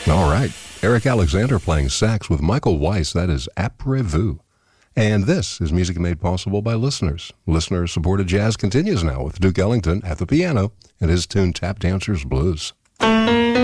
All right. Eric Alexander playing sax with Michael Weiss. That is Après-Vous. And this is music made possible by listeners. Listener-supported jazz continues now with Duke Ellington at the piano and his tune Tap Dancers Blues.